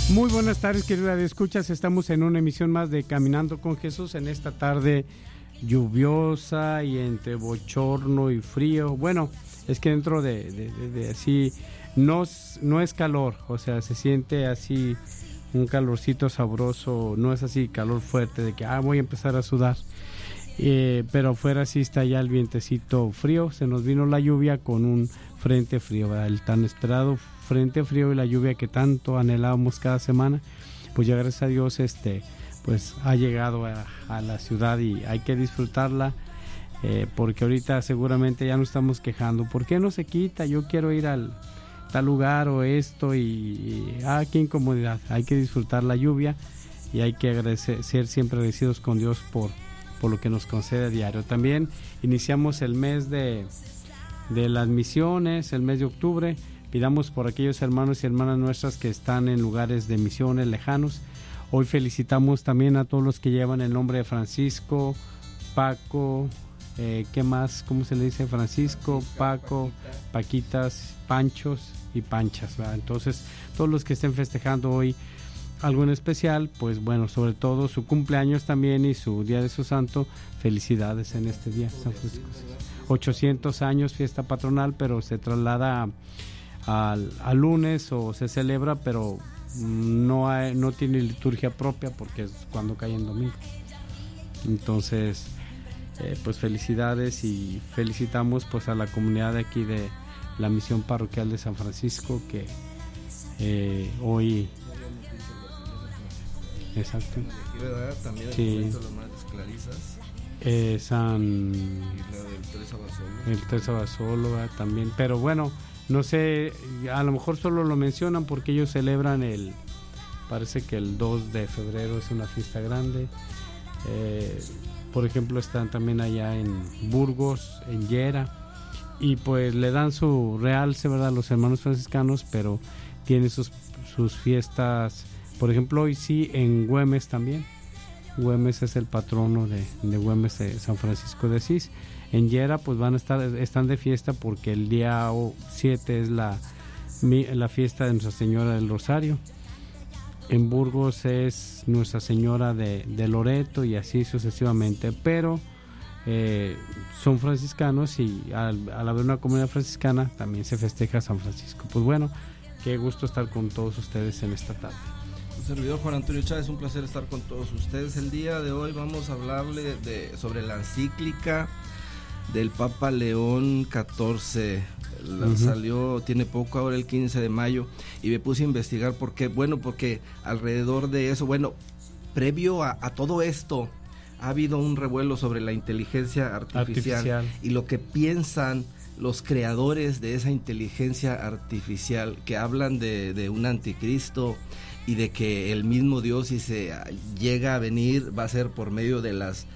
Muy buenas tardes, querida de escuchas. Estamos en una emisión más de Caminando con Jesús en esta tarde lluviosa y entre bochorno y frío. Bueno, es que dentro de así no es calor, o sea, se siente así un calorcito sabroso, no es así calor fuerte de que voy a empezar a sudar. Pero afuera sí está ya el vientecito frío, se nos vino la lluvia con un frente frío, ¿verdad? El tan esperado frente frío y la lluvia que tanto anhelábamos cada semana, pues ya gracias a Dios pues ha llegado a la ciudad y hay que disfrutarla, porque ahorita seguramente ya nos estamos quejando, ¿por qué no se quita? Yo quiero ir al tal lugar o esto qué incomodidad. Hay que disfrutar la lluvia y hay que ser siempre agradecidos con Dios por lo que nos concede a diario. También iniciamos el mes de las misiones, el mes de octubre. Pidamos por aquellos hermanos y hermanas nuestras que están en lugares de misiones lejanos. Hoy felicitamos también a todos los que llevan el nombre de Francisco, Paco, ¿qué más? ¿Cómo se le dice? Francisco, Paco, Paquitas, Panchos y Panchas, ¿verdad? Entonces, todos los que estén festejando hoy algo en especial, pues bueno, sobre todo su cumpleaños también y su día de su santo, felicidades en este día, San Francisco. 800 años, fiesta patronal, pero se traslada al lunes o se celebra, pero no tiene liturgia propia porque es cuando cae en domingo. Entonces, pues felicidades y felicitamos pues a la comunidad de aquí de la misión parroquial de San Francisco que hoy... Exacto. También sí. Las Madres Clarisas. El Teresa Basolo también, pero bueno, no sé, a lo mejor solo lo mencionan porque ellos celebran parece que el 2 de febrero es una fiesta grande. Por ejemplo, están también allá en Burgos, en Llera, y pues le dan su realce, ¿verdad?, los hermanos franciscanos, pero tiene sus fiestas. Por ejemplo, hoy sí en Güemes también. Güemes es el patrono de Güemes, de San Francisco de Asís. En Llera pues están de fiesta porque el día 7 es la fiesta de Nuestra Señora del Rosario. En Burgos es Nuestra Señora de Loreto y así sucesivamente. Pero son franciscanos y al haber una comunidad franciscana también se festeja San Francisco. Pues bueno, qué gusto estar con todos ustedes en esta tarde. Servidor Juan Antonio Chávez, un placer estar con todos ustedes. El día de hoy vamos a hablarle sobre la encíclica del Papa León XIV. Salió, tiene poco, ahora el 15 de mayo, y me puse a investigar por qué. Bueno, porque alrededor de eso, previo a todo esto, ha habido un revuelo sobre la inteligencia artificial. Y lo que piensan los creadores de esa inteligencia artificial, que hablan de un anticristo y de que el mismo Dios, si se llega a venir, va a ser por medio de las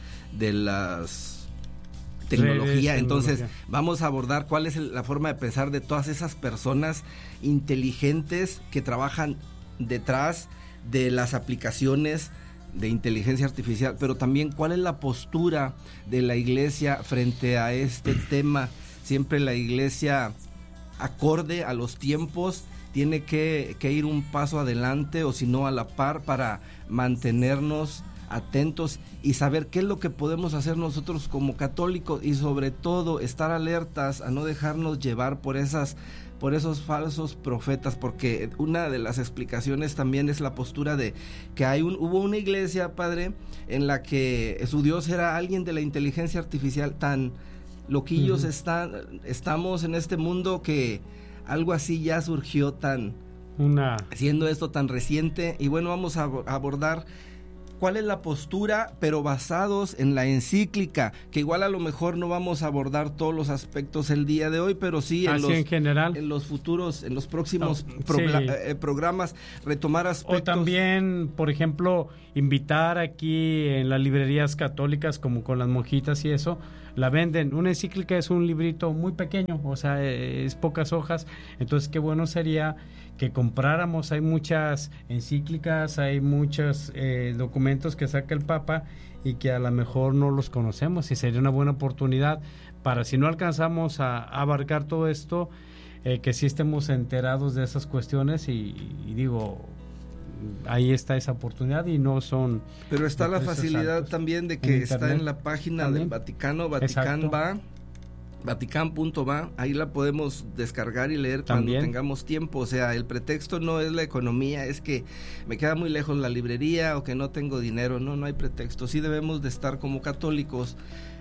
tecnología. Entonces vamos a abordar cuál es la forma de pensar de todas esas personas inteligentes que trabajan detrás de las aplicaciones de inteligencia artificial, pero también cuál es la postura de la iglesia frente a este tema. Siempre la iglesia, acorde a los tiempos, tiene que ir un paso adelante, o si no a la par, para mantenernos atentos y saber qué es lo que podemos hacer nosotros como católicos, y sobre todo estar alertas a no dejarnos llevar por esos falsos profetas, porque una de las explicaciones también es la postura de que hubo una iglesia, padre, en la que su Dios era alguien de la inteligencia artificial. Tan loquillos estamos en este mundo que algo así ya surgió siendo esto tan reciente. Y bueno, vamos a abordar cuál es la postura, pero basados en la encíclica, que igual a lo mejor no vamos a abordar todos los aspectos el día de hoy, pero sí en general, en los futuros, en los próximos programas, retomar aspectos. O también, por ejemplo, invitar aquí en las librerías católicas, como con las monjitas y eso, la venden. Una encíclica es un librito muy pequeño, o sea, es pocas hojas. Entonces, qué bueno sería que compráramos. Hay muchas encíclicas, hay muchos documentos que saca el Papa y que a lo mejor no los conocemos, y sería una buena oportunidad para, si no alcanzamos a abarcar todo esto, que sí estemos enterados de esas cuestiones. Y digo, ahí está esa oportunidad y no son... Pero está la facilidad también de que está en la página también del Vaticano, Vatican.va, ahí la podemos descargar y leer cuando tengamos tiempo. O sea, el pretexto no es la economía, es que me queda muy lejos la librería o que no tengo dinero. No hay pretexto. Sí debemos de estar como católicos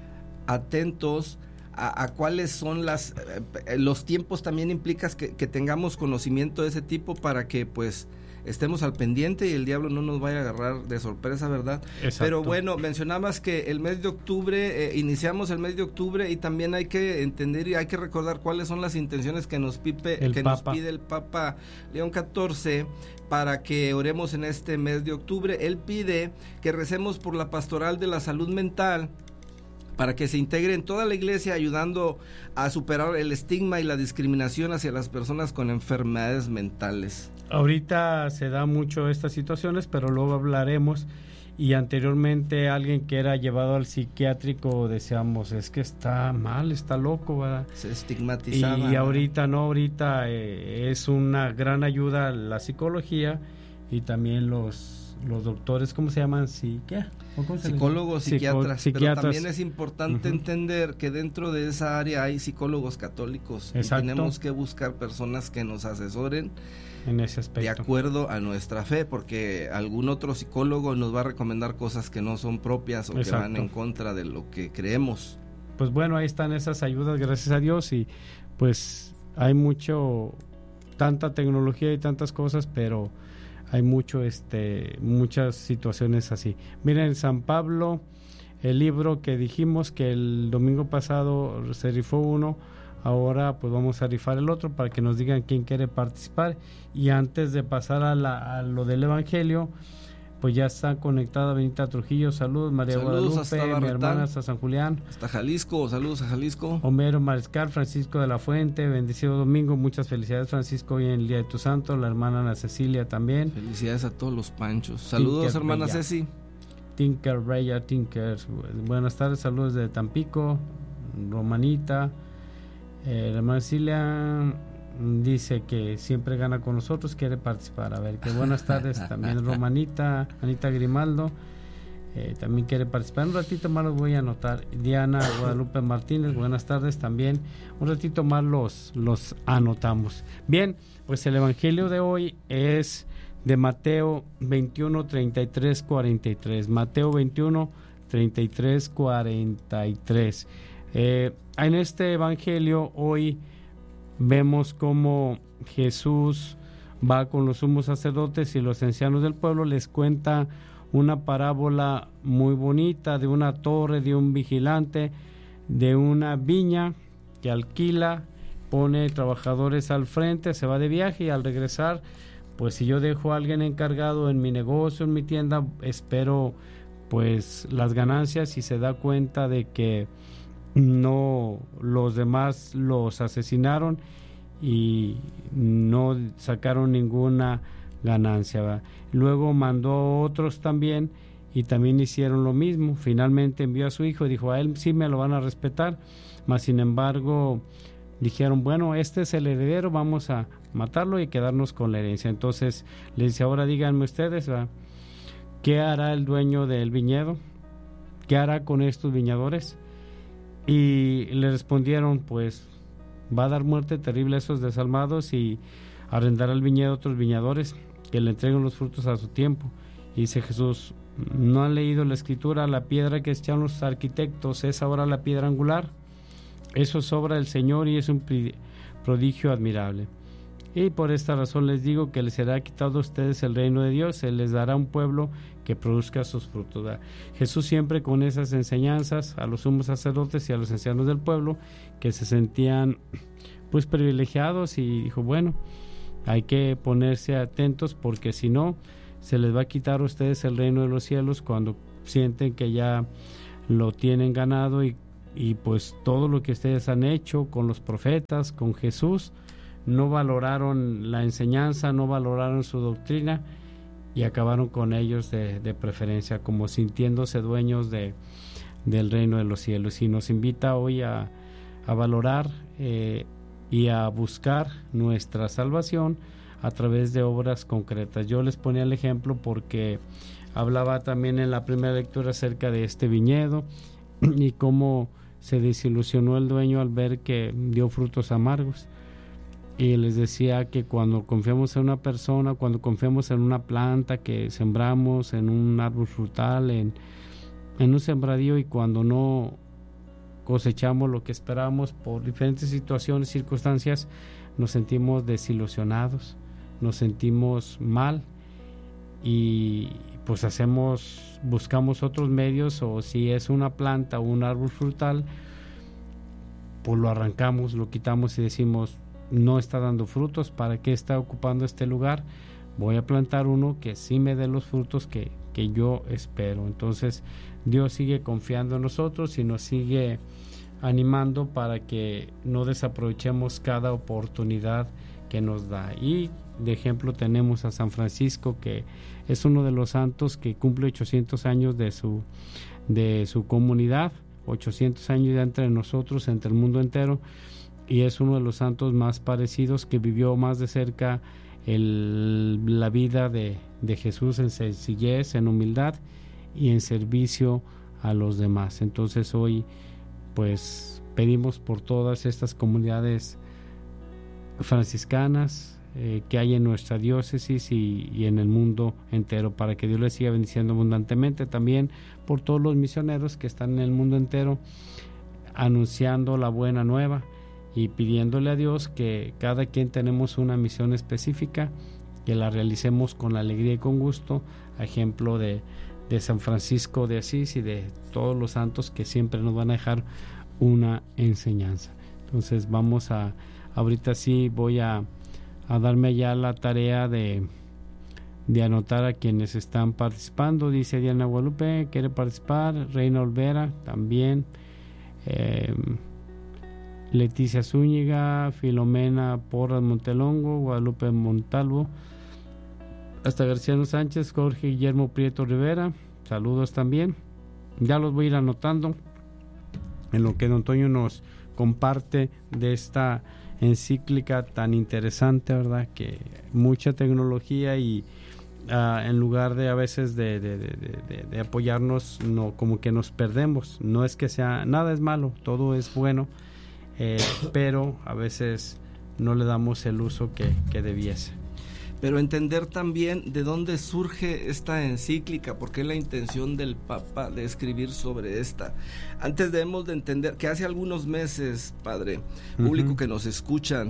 atentos a cuáles son los tiempos. También implica que tengamos conocimiento de ese tipo para que pues estemos al pendiente y el diablo no nos vaya a agarrar de sorpresa, ¿verdad? Exacto. Pero bueno, mencionabas que el mes de octubre, iniciamos el mes de octubre y también hay que entender y hay que recordar cuáles son las intenciones que nos pide el Papa León XIV para que oremos en este mes de octubre. Él pide que recemos por la pastoral de la salud mental, para que se integre en toda la iglesia, ayudando a superar el estigma y la discriminación hacia las personas con enfermedades mentales. Ahorita se da mucho estas situaciones, pero luego hablaremos. Y anteriormente alguien que era llevado al psiquiátrico decíamos, es que está mal, está loco, ¿verdad? Se estigmatizaba. Y ahorita no, es una gran ayuda la psicología y también los doctores, ¿cómo se llaman? Psicólogos, psiquiatras. Pero también es importante entender que dentro de esa área hay psicólogos católicos. Exacto. Y tenemos que buscar personas que nos asesoren en ese aspecto, de acuerdo a nuestra fe, porque algún otro psicólogo nos va a recomendar cosas que no son propias o que van en contra de lo que creemos. Pues bueno, ahí están esas ayudas, gracias a Dios, y pues hay tanta tecnología y tantas cosas, pero hay muchas situaciones así. Miren, San Pablo, el libro que dijimos que el domingo pasado se rifó uno, ahora pues vamos a rifar el otro para que nos digan quién quiere participar. Y antes de pasar a lo del Evangelio, pues ya está conectada Benita Trujillo, saludos, María Guadalupe, mi hermana hasta San Julián. Hasta Jalisco, saludos a Jalisco. Homero Mariscal, Francisco de la Fuente, bendecido domingo, muchas felicidades Francisco, hoy en el día de tu santo, la hermana Ana Cecilia también. Felicidades a todos los panchos, saludos Tinker hermana Bella. Ceci. Tinker, buenas tardes, saludos de Tampico, Romanita, la hermana Cecilia dice que siempre gana con nosotros, quiere participar. A ver, que buenas tardes también Romanita, Anita Grimaldo, también quiere participar. Un ratito más los voy a anotar. Diana Guadalupe Martínez, buenas tardes también. Un ratito más los anotamos. Bien, pues el evangelio de hoy es de Mateo 21, 33, 43. Mateo 21, 33, 43. En este evangelio hoy vemos cómo Jesús va con los sumos sacerdotes y los ancianos del pueblo, les cuenta una parábola muy bonita de una torre, de un vigilante, de una viña que alquila, pone trabajadores al frente, se va de viaje y al regresar, pues si yo dejo a alguien encargado en mi negocio, en mi tienda, espero pues las ganancias, y se da cuenta de que no, los demás los asesinaron y no sacaron ninguna ganancia, ¿verdad? Luego mandó a otros también y también hicieron lo mismo. Finalmente envió a su hijo y dijo, a él sí me lo van a respetar, mas sin embargo dijeron, bueno, este es el heredero, vamos a matarlo y quedarnos con la herencia. Entonces le dice, ahora díganme ustedes, ¿verdad?, ¿qué hará el dueño del viñedo? ¿Qué hará con estos viñadores? Y le respondieron, pues va a dar muerte terrible a esos desalmados y arrendará el viñedo a otros viñadores que le entreguen los frutos a su tiempo. Y dice Jesús, ¿no han leído la escritura? La piedra que echaron los arquitectos es ahora la piedra angular. Eso es obra del Señor y es un prodigio admirable. Y por esta razón les digo que les será quitado a ustedes el reino de Dios, se les dará un pueblo que produzca sus frutos. Jesús siempre con esas enseñanzas a los sumos sacerdotes y a los ancianos del pueblo que se sentían pues privilegiados, y dijo, bueno, hay que ponerse atentos porque si no se les va a quitar a ustedes el reino de los cielos cuando sienten que ya lo tienen ganado, y pues todo lo que ustedes han hecho con los profetas, con Jesús, no valoraron la enseñanza, no valoraron su doctrina y acabaron con ellos de preferencia, como sintiéndose dueños del reino de los cielos. Y nos invita hoy a valorar y a buscar nuestra salvación a través de obras concretas. Yo les ponía el ejemplo porque hablaba también en la primera lectura acerca de este viñedo y cómo se desilusionó el dueño al ver que dio frutos amargos. Y les decía que cuando confiamos en una persona, cuando confiamos en una planta que sembramos, en un árbol frutal, en un sembradío, y cuando no cosechamos lo que esperamos por diferentes situaciones, circunstancias, nos sentimos desilusionados, nos sentimos mal y pues buscamos otros medios, o si es una planta o un árbol frutal, pues lo arrancamos, lo quitamos y decimos: no está dando frutos, ¿para qué está ocupando este lugar? Voy a plantar uno que sí me dé los frutos que yo espero. Entonces Dios sigue confiando en nosotros y nos sigue animando para que no desaprovechemos cada oportunidad que nos da. Y de ejemplo tenemos a San Francisco, que es uno de los santos que cumple 800 años de su comunidad, 800 años ya entre nosotros, entre el mundo entero, y es uno de los santos más parecidos, que vivió más de cerca la vida de Jesús en sencillez, en humildad y en servicio a los demás. Entonces hoy pues pedimos por todas estas comunidades franciscanas que hay en nuestra diócesis y en el mundo entero, para que Dios les siga bendiciendo abundantemente. También por todos los misioneros que están en el mundo entero anunciando la buena nueva y pidiéndole a Dios que cada quien tenemos una misión específica, que la realicemos con alegría y con gusto, a ejemplo de San Francisco de Asís y de todos los santos que siempre nos van a dejar una enseñanza. Entonces ahorita sí voy a darme ya la tarea de anotar a quienes están participando. Dice Diana Guadalupe, quiere participar. Reina Olvera también. Leticia Zúñiga, Filomena Porras Montelongo, Guadalupe Montalvo, hasta Garciano Sánchez, Jorge Guillermo Prieto Rivera, saludos también. Ya los voy a ir anotando en lo que don Toño nos comparte de esta encíclica tan interesante, ¿verdad? Que mucha tecnología y en lugar de a veces de apoyarnos, no, como que nos perdemos. No es que sea, nada es malo, todo es bueno, pero a veces no le damos el uso que debiese. Pero entender también de dónde surge esta encíclica, porque es la intención del Papa de escribir sobre esta. Antes debemos de entender que hace algunos meses, Padre, público que nos escuchan,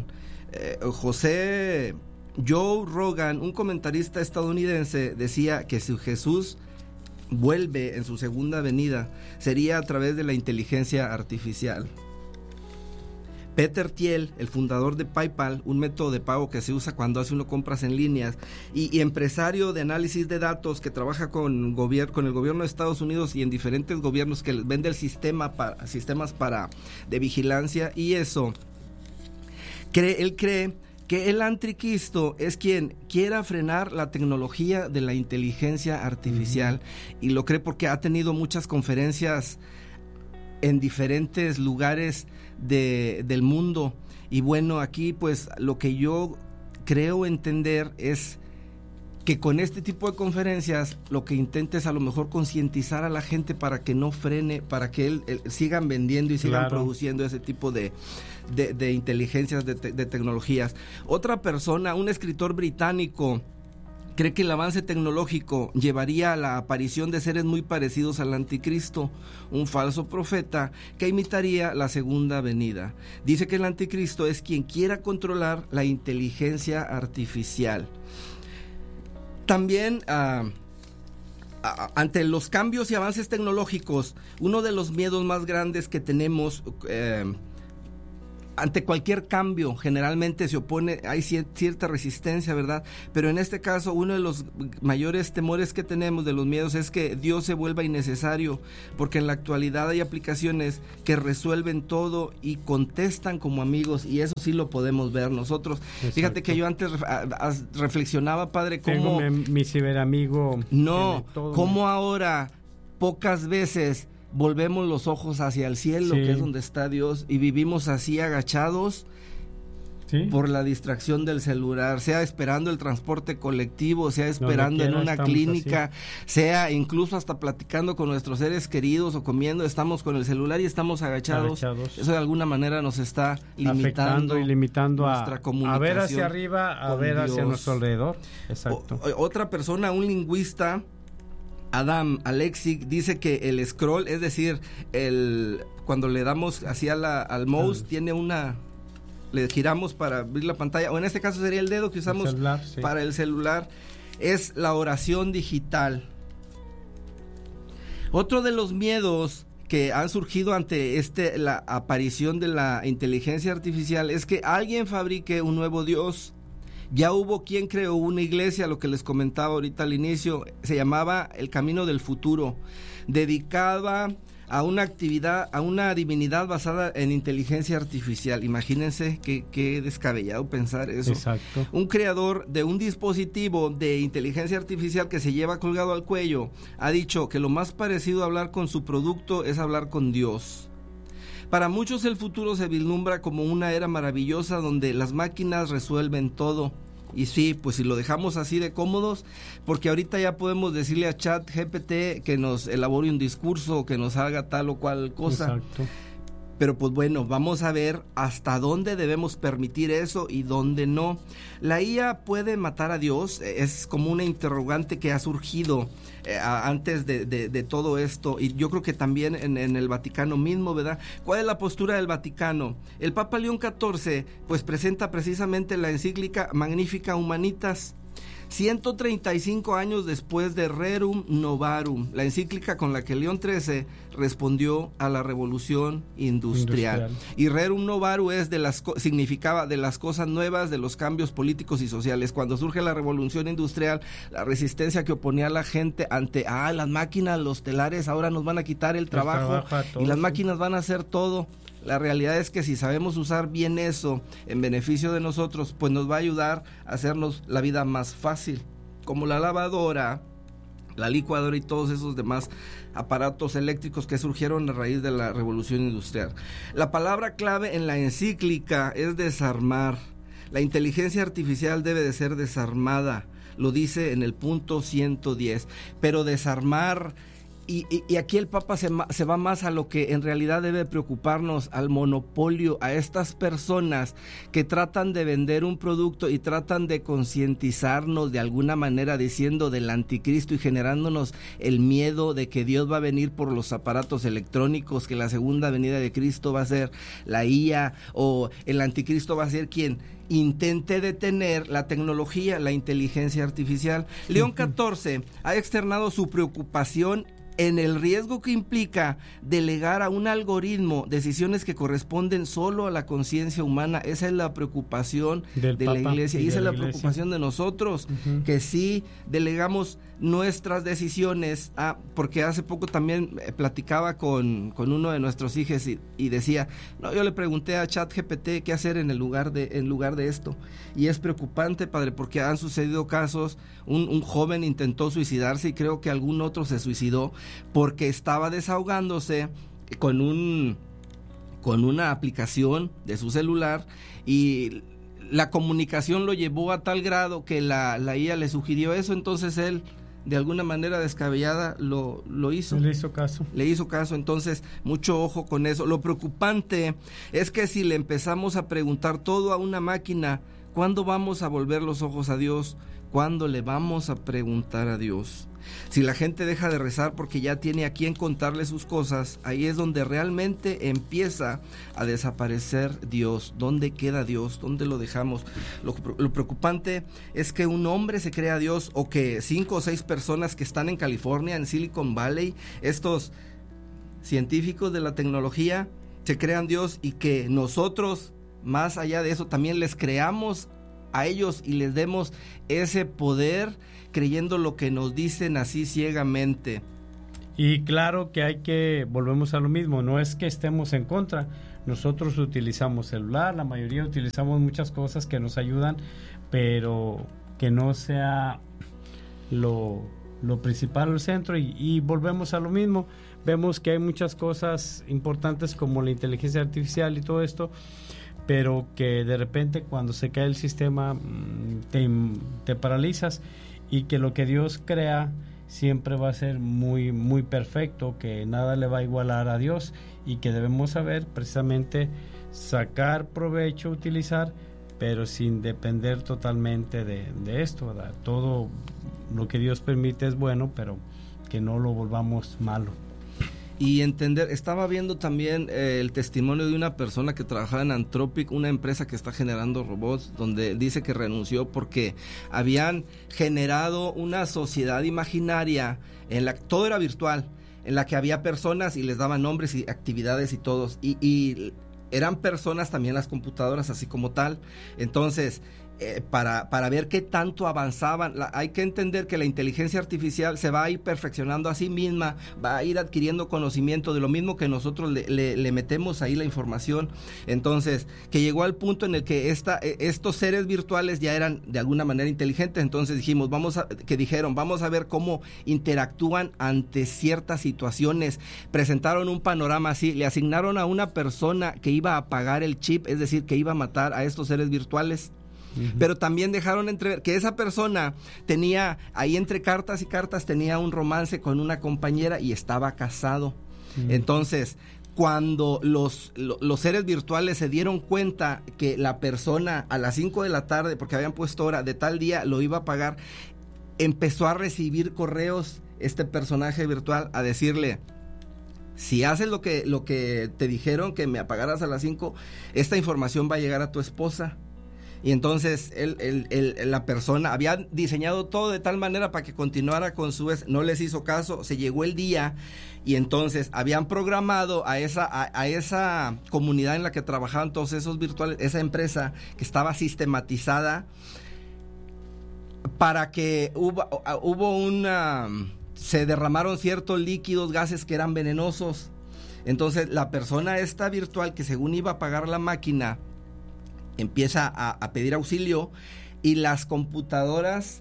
Joe Rogan, un comentarista estadounidense, decía que si Jesús vuelve en su segunda venida, sería a través de la inteligencia artificial. Peter Thiel, el fundador de PayPal, un método de pago que se usa cuando hace uno compras en líneas, y empresario de análisis de datos que trabaja con el gobierno de Estados Unidos y en diferentes gobiernos que les vende sistemas de vigilancia y eso, él cree que el anticristo es quien quiera frenar la tecnología de la inteligencia artificial, y lo cree porque ha tenido muchas conferencias en diferentes lugares del mundo. Y bueno, aquí pues lo que yo creo entender es que con este tipo de conferencias lo que intenta es a lo mejor concientizar a la gente para que no frene, para que sigan vendiendo y sigan produciendo ese tipo de inteligencias, de tecnologías. Otra persona, un escritor británico, cree que el avance tecnológico llevaría a la aparición de seres muy parecidos al anticristo, un falso profeta que imitaría la segunda venida. Dice que el anticristo es quien quiera controlar la inteligencia artificial. También ante los cambios y avances tecnológicos, uno de los miedos más grandes que tenemos ante cualquier cambio, generalmente se opone, hay cierta resistencia, ¿verdad? Pero en este caso, uno de los mayores temores que tenemos, de los miedos, es que Dios se vuelva innecesario, porque en la actualidad hay aplicaciones que resuelven todo y contestan como amigos, y eso sí lo podemos ver nosotros. Exacto. Fíjate que yo antes reflexionaba, Padre, cómo... Tengo mi ciberamigo... No, cómo ahora, pocas veces... volvemos los ojos hacia el cielo, que es donde está Dios, y vivimos así agachados ¿Sí? Por la distracción del celular, sea esperando el transporte colectivo, sea esperando en una clínica, así. Sea incluso hasta platicando con nuestros seres queridos o comiendo, estamos con el celular y estamos agachados. Eso de alguna manera nos está limitando y limitando nuestra comunicación, a ver hacia arriba, a ver Dios. Hacia nuestro alrededor. Exacto. Otra persona, un lingüista, Adam Alexic, dice que el scroll, es decir, cuando le damos hacia al mouse, tiene le giramos para abrir la pantalla, o en este caso sería el dedo que usamos para el celular, es la oración digital. Otro de los miedos que han surgido ante la aparición de la inteligencia artificial es que alguien fabrique un nuevo Dios. Ya hubo quien creó una iglesia, lo que les comentaba ahorita al inicio, se llamaba El Camino del Futuro, dedicada a una actividad, a una divinidad basada en inteligencia artificial. Imagínense qué descabellado pensar eso. Exacto. Un creador de un dispositivo de inteligencia artificial que se lleva colgado al cuello ha dicho que lo más parecido a hablar con su producto es hablar con Dios. Para muchos el futuro se vislumbra como una era maravillosa donde las máquinas resuelven todo. Y sí, pues si lo dejamos así de cómodos, porque ahorita ya podemos decirle a ChatGPT que nos elabore un discurso, que nos haga tal o cual cosa. Exacto. Pero pues bueno, vamos a ver hasta dónde debemos permitir eso y dónde no. ¿La IA puede matar a Dios? Es como una interrogante que ha surgido antes de todo esto, y yo creo que también en el Vaticano mismo, ¿verdad? ¿Cuál es la postura del Vaticano? El Papa León XIV pues presenta precisamente la encíclica Magnificat Humanitas, 135 años después de Rerum Novarum, la encíclica con la que León XIII respondió a la revolución industrial. Y Rerum Novarum significaba de las cosas nuevas, de los cambios políticos y sociales. Cuando surge la revolución industrial, la resistencia que oponía a la gente ante las máquinas, los telares ahora nos van a quitar el trabajo y las máquinas van a hacer todo. La realidad es que si sabemos usar bien eso en beneficio de nosotros, pues nos va a ayudar a hacernos la vida más fácil, como la lavadora, la licuadora y todos esos demás aparatos eléctricos que surgieron a raíz de la revolución industrial. La palabra clave en la encíclica es desarmar. La inteligencia artificial debe de ser desarmada, lo dice en el punto 110, pero desarmar. Y aquí el Papa se va más a lo que en realidad debe preocuparnos, al monopolio, a estas personas que tratan de vender un producto y tratan de concientizarnos de alguna manera diciendo del anticristo y generándonos el miedo de que Dios va a venir por los aparatos electrónicos, que la segunda venida de Cristo va a ser la IA o el anticristo va a ser quien intente detener la tecnología, la inteligencia artificial. León XIV ha externado su preocupación en el riesgo que implica delegar a un algoritmo decisiones que corresponden solo a la conciencia humana. Esa es la preocupación de la Iglesia y esa es la preocupación de nosotros, que sí delegamos nuestras decisiones, porque hace poco también platicaba con uno de nuestros hijos y decía, yo le pregunté a ChatGPT qué hacer en lugar de esto, y es preocupante, padre, porque han sucedido casos, un joven intentó suicidarse y creo que algún otro se suicidó porque estaba desahogándose con una aplicación de su celular y la comunicación lo llevó a tal grado que la IA le sugirió eso, entonces él de alguna manera descabellada lo hizo. Le hizo caso. Entonces mucho ojo con eso. Lo preocupante es que si le empezamos a preguntar todo a una máquina, ¿cuándo vamos a volver los ojos a Dios? ¿Cuándo le vamos a preguntar a Dios? Si la gente deja de rezar porque ya tiene a quien contarle sus cosas, ahí es donde realmente empieza a desaparecer Dios. ¿Dónde queda Dios? ¿Dónde lo dejamos? Lo preocupante es que un hombre se crea Dios, o que 5 o 6 personas que están en California, en Silicon Valley, estos científicos de la tecnología, se crean Dios, y que nosotros, más allá de eso, también les creamos a ellos y les demos ese poder, creyendo lo que nos dicen así ciegamente. Y claro que volvemos a lo mismo, no es que estemos en contra, nosotros utilizamos celular, la mayoría utilizamos muchas cosas que nos ayudan, pero que no sea lo principal, el centro, y volvemos a lo mismo. Vemos que hay muchas cosas importantes como la inteligencia artificial y todo esto, pero que de repente cuando se cae el sistema te paralizas, y que lo que Dios crea siempre va a ser muy, muy perfecto, que nada le va a igualar a Dios, y que debemos saber precisamente sacar provecho, utilizar, pero sin depender totalmente de esto, ¿verdad? Todo lo que Dios permite es bueno, pero que no lo volvamos malo. Y entender, estaba viendo también el testimonio de una persona que trabajaba en Anthropic, una empresa que está generando robots, donde dice que renunció porque habían generado una sociedad imaginaria en la todo era virtual, en la que había personas y les daban nombres y actividades y todos, y eran personas también las computadoras así como tal. Entonces para ver qué tanto avanzaban, hay que entender que la inteligencia artificial se va a ir perfeccionando a sí misma, va a ir adquiriendo conocimiento de lo mismo que nosotros le metemos ahí la información. Entonces, que llegó al punto en el que estos seres virtuales ya eran de alguna manera inteligentes. Entonces dijeron, vamos a ver cómo interactúan ante ciertas situaciones. Presentaron un panorama así, le asignaron a una persona que iba a apagar el chip, es decir, que iba a matar a estos seres virtuales. Pero también dejaron entrever que esa persona tenía, ahí entre cartas y cartas, tenía un romance con una compañera y estaba casado. Entonces, cuando los seres virtuales se dieron cuenta que la persona a las 5 de la tarde, porque habían puesto hora de tal día, lo iba a pagar, empezó a recibir correos, este personaje virtual, a decirle: si haces lo que te dijeron, que me apagaras a las 5, esta información va a llegar a tu esposa. Y entonces la persona había diseñado todo de tal manera para que continuara con su ex, no les hizo caso, se llegó el día y entonces habían programado a esa comunidad en la que trabajaban todos esos virtuales, esa empresa que estaba sistematizada para que se derramaron ciertos líquidos, gases que eran venenosos. Entonces la persona esta virtual, que según iba a pagar la máquina, empieza a pedir auxilio, y las computadoras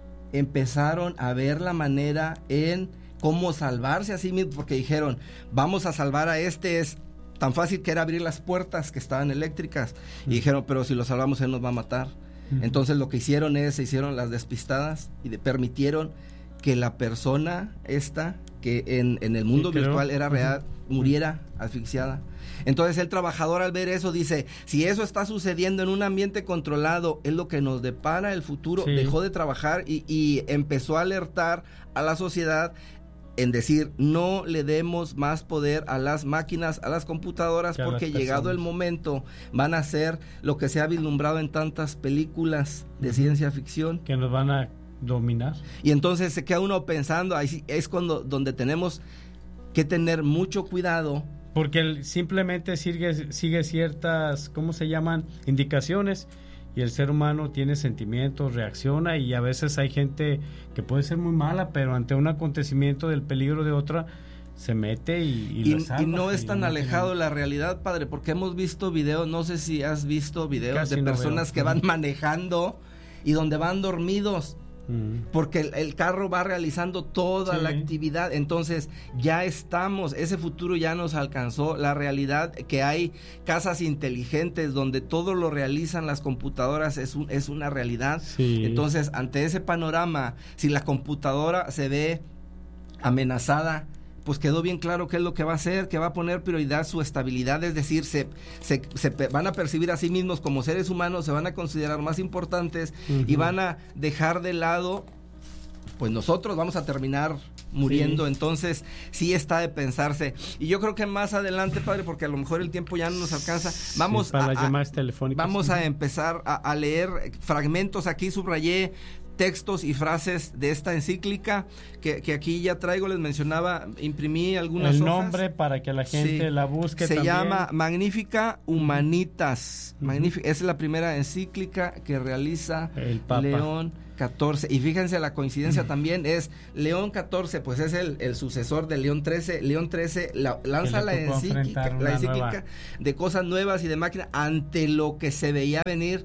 empezaron a ver la manera en cómo salvarse a sí mismos, porque dijeron: vamos a salvar a este, es tan fácil que era abrir las puertas que estaban eléctricas, y dijeron: pero si lo salvamos él nos va a matar. Entonces lo que hicieron se hicieron las despistadas y permitieron que la persona esta, que en el mundo virtual era real, muriera asfixiada. Entonces el trabajador, al ver eso, dice: si eso está sucediendo en un ambiente controlado, es lo que nos depara el futuro. Sí. Dejó de trabajar y empezó a alertar a la sociedad en decir: no le demos más poder a las máquinas, a las computadoras, porque llegado el momento van a hacer lo que se ha vislumbrado en tantas películas de ciencia ficción, que nos van a dominar. Y entonces se queda uno pensando, ahí es donde tenemos que tener mucho cuidado, porque él simplemente sigue ciertas, ¿cómo se llaman?, indicaciones, y el ser humano tiene sentimientos, reacciona, y a veces hay gente que puede ser muy mala, pero ante un acontecimiento del peligro de otra, se mete y salva, y no es tan alejado de la realidad, padre, porque hemos visto videos, no sé si has visto videos de personas que van manejando y donde van dormidos, porque el carro va realizando toda la actividad. Entonces ya estamos, ese futuro ya nos alcanzó. La realidad que hay casas inteligentes donde todo lo realizan las computadoras es una realidad. Entonces, ante ese panorama, si la computadora se ve amenazada, pues quedó bien claro qué es lo que va a hacer, que va a poner prioridad su estabilidad, es decir, se van a percibir a sí mismos como seres humanos, se van a considerar más importantes y van a dejar de lado, pues nosotros vamos a terminar muriendo. Entonces sí está de pensarse, y yo creo que más adelante, padre, porque a lo mejor el tiempo ya no nos alcanza, vamos para las llamadas telefónicas. Vamos a empezar a leer fragmentos. Aquí subrayé textos y frases de esta encíclica que aquí ya traigo, les mencionaba, imprimí algunas el hojas. nombre para que la gente la busque. Se también llama Magnificat Humanitas. Esa es la primera encíclica que realiza el Papa León XIV, y fíjense la coincidencia también, es León XIV, pues es el sucesor de León XIII. León XIII lanza la encíclica de cosas nuevas y de máquinas ante lo que se veía venir,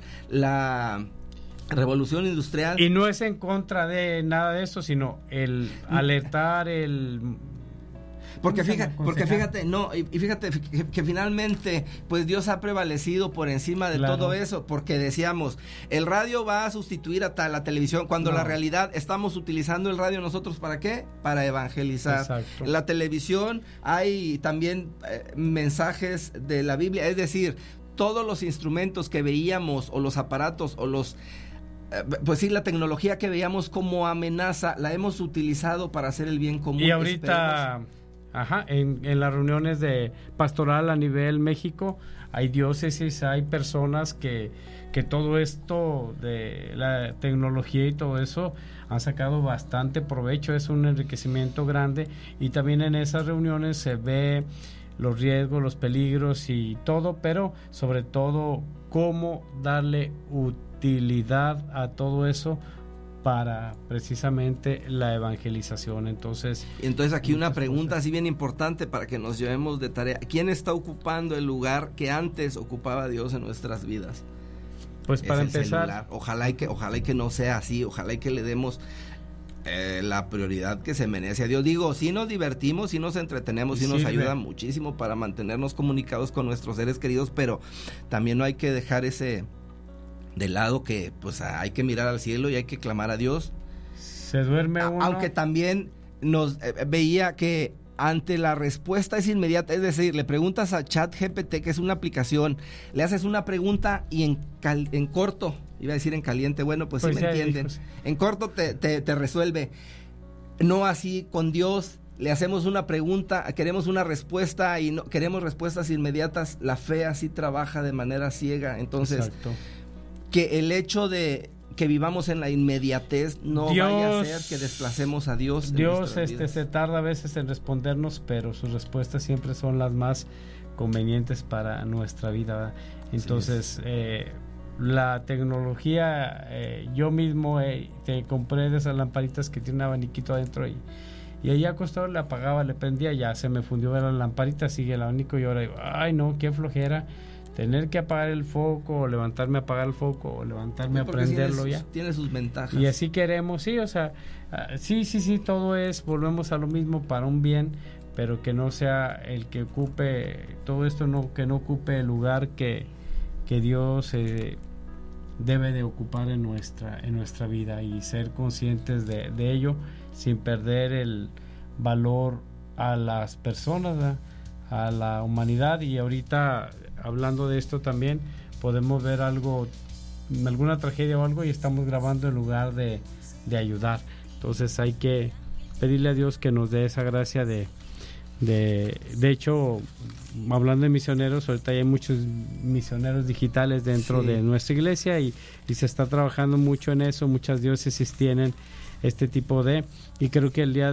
la revolución industrial. Y no es en contra de nada de eso, sino el alertar, Porque fíjate, fíjate que finalmente, pues Dios ha prevalecido por encima de todo eso, porque decíamos, el radio va a sustituir a la televisión, cuando la realidad estamos utilizando el radio nosotros ¿para qué? Para evangelizar. Exacto. En la televisión hay también mensajes de la Biblia, es decir, todos los instrumentos que veíamos o los aparatos o los pues sí, la tecnología que veíamos como amenaza la hemos utilizado para hacer el bien común. Y ahorita en las reuniones de pastoral a nivel México hay diócesis, hay personas que todo esto de la tecnología y todo eso han sacado bastante provecho, es un enriquecimiento grande, y también en esas reuniones se ve los riesgos, los peligros y todo, pero sobre todo cómo darle utilidad a todo eso para precisamente la evangelización. Entonces aquí una pregunta así bien importante para que nos llevemos de tarea. ¿Quién está ocupando el lugar que antes ocupaba Dios en nuestras vidas? Pues para empezar, celular. Ojalá y que no sea así, ojalá y que le demos la prioridad que se merece a Dios. Digo, sí nos divertimos, sí nos entretenemos, sí nos ayuda muchísimo para mantenernos comunicados con nuestros seres queridos, pero también no hay que dejar ese de lado, que pues hay que mirar al cielo y hay que clamar a Dios. Se duerme uno. Aunque también nos veía que ante la respuesta es inmediata, es decir, le preguntas a ChatGPT, que es una aplicación, le haces una pregunta y en corto, iba a decir en caliente, bueno, pues sí me entienden, en corto te resuelve. No así con Dios. Le hacemos una pregunta, queremos una respuesta y no queremos respuestas inmediatas. La fe así trabaja de manera ciega. Entonces, exacto, que el hecho de que vivamos en la inmediatez no vaya a ser que desplacemos a Dios. Dios se tarda a veces en respondernos, pero sus respuestas siempre son las más convenientes para nuestra vida, ¿verdad? Entonces, la tecnología, yo mismo te compré de esas lamparitas que tiene un abaniquito adentro y ahí acostado le apagaba, le prendía, ya se me fundió la lamparita, sigue el abanico y ahora digo, ay no, qué flojera tener que apagar el foco, o levantarme a apagar el foco, o levantarme a prenderlo ya. Tiene sus ventajas. Y así queremos, sí, o sea, sí, todo es, volvemos a lo mismo para un bien, pero que no sea el que ocupe, todo esto que no ocupe el lugar que Dios debe de ocupar en nuestra vida, y ser conscientes de ello sin perder el valor a las personas, ¿verdad?, a la humanidad. Y ahorita hablando de esto también podemos ver alguna tragedia o algo y estamos grabando en lugar de ayudar. Entonces hay que pedirle a Dios que nos dé esa gracia de hecho, hablando de misioneros, ahorita hay muchos misioneros digitales dentro de nuestra iglesia y se está trabajando mucho en eso. Muchas diócesis tienen este tipo y creo que el día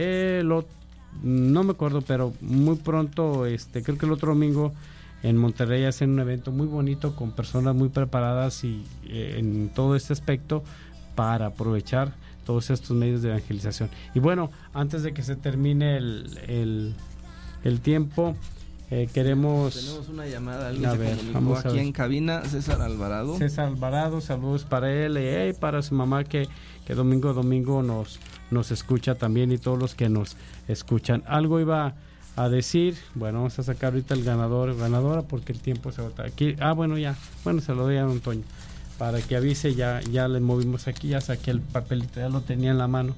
no me acuerdo, pero muy pronto, creo que el otro domingo en Monterrey hacen un evento muy bonito con personas muy preparadas y en todo este aspecto para aprovechar todos estos medios de evangelización. Y bueno, antes de que se termine el tiempo, tenemos una llamada, alguien se comunicó aquí en cabina. César Alvarado, saludos para él y para su mamá que domingo a domingo nos escucha también, y todos los que nos escuchan. Algo iba a decir, bueno, vamos a sacar ahorita el ganadora porque el tiempo se agota aquí. Se lo doy a don Toño para que avise. Ya le movimos aquí, ya saqué el papelito, ya lo tenía en la mano.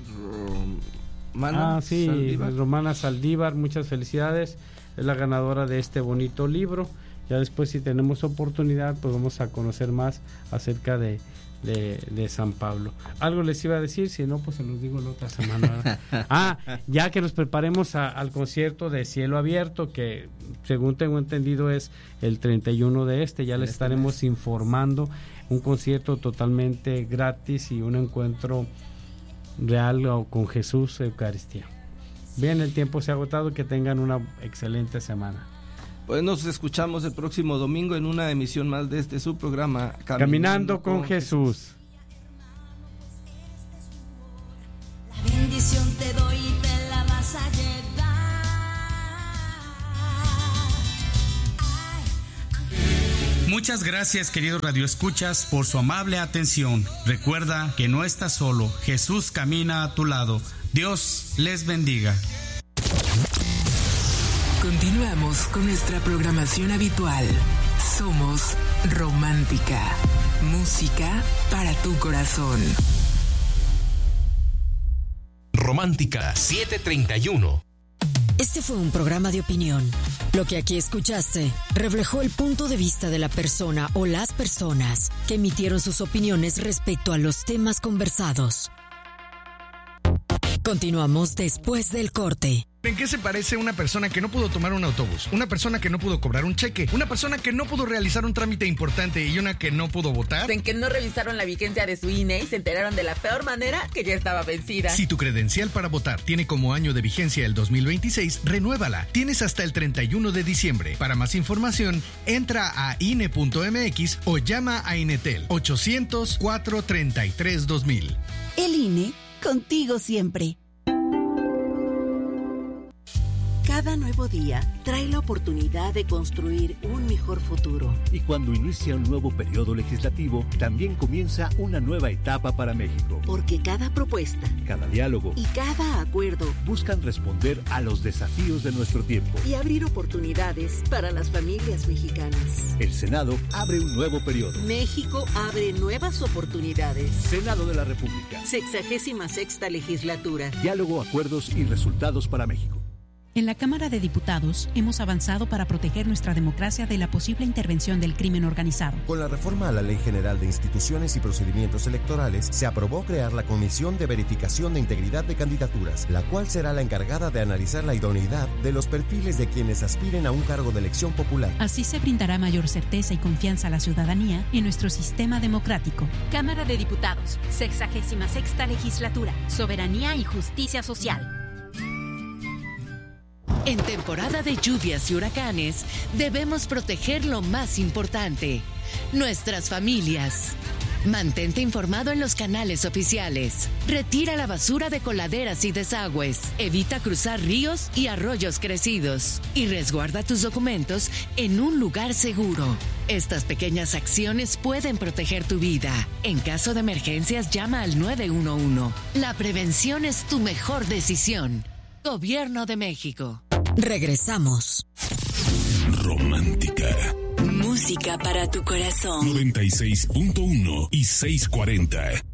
Saldívar. Romana Saldívar, muchas felicidades, es la ganadora de este bonito libro. Ya después, si tenemos oportunidad, pues vamos a conocer más acerca de San Pablo. Algo les iba a decir, si no, pues se los digo la otra semana. Ya que nos preparemos al concierto de Cielo Abierto, que según tengo entendido es el 31 ya les estaremos informando. Un concierto totalmente gratis y un encuentro real con Jesús, Eucaristía. Bien, el tiempo se ha agotado, que tengan una excelente semana. Pues nos escuchamos el próximo domingo en una emisión más de su programa Caminando con Jesús. La bendición te doy y te la vas a llevar. Muchas gracias, queridos radioescuchas, por su amable atención. Recuerda que no estás solo, Jesús camina a tu lado. Dios les bendiga. Continuamos con nuestra programación habitual. Somos Romántica, música para tu corazón. Romántica 731. Este fue un programa de opinión. Lo que aquí escuchaste reflejó el punto de vista de la persona o las personas que emitieron sus opiniones respecto a los temas conversados. Continuamos después del corte. ¿En qué se parece una persona que no pudo tomar un autobús? Una persona que no pudo cobrar un cheque, una persona que no pudo realizar un trámite importante y una que no pudo votar. En que no revisaron la vigencia de su INE y se enteraron de la peor manera que ya estaba vencida. Si tu credencial para votar tiene como año de vigencia el 2026, renuévala. Tienes hasta el 31 de diciembre. Para más información, entra a INE.mx o llama a Inetel 800-433-2000. El INE, contigo siempre. Cada nuevo día trae la oportunidad de construir un mejor futuro. Y cuando inicia un nuevo periodo legislativo, también comienza una nueva etapa para México. Porque cada propuesta, cada diálogo y cada acuerdo buscan responder a los desafíos de nuestro tiempo y abrir oportunidades para las familias mexicanas. El Senado abre un nuevo periodo. México abre nuevas oportunidades. Senado de la República. 66ª legislatura. Diálogo, acuerdos y resultados para México. En la Cámara de Diputados hemos avanzado para proteger nuestra democracia de la posible intervención del crimen organizado. Con la reforma a la Ley General de Instituciones y Procedimientos Electorales, se aprobó crear la Comisión de Verificación de Integridad de Candidaturas, la cual será la encargada de analizar la idoneidad de los perfiles de quienes aspiren a un cargo de elección popular. Así se brindará mayor certeza y confianza a la ciudadanía en nuestro sistema democrático. Cámara de Diputados, 66ª Legislatura, Soberanía y Justicia Social. En temporada de lluvias y huracanes, debemos proteger lo más importante, nuestras familias. Mantente informado en los canales oficiales. Retira la basura de coladeras y desagües. Evita cruzar ríos y arroyos crecidos. Y resguarda tus documentos en un lugar seguro. Estas pequeñas acciones pueden proteger tu vida. En caso de emergencias, llama al 911. La prevención es tu mejor decisión. Gobierno de México. Regresamos. Romántica. Música para tu corazón. 96.1 y 640.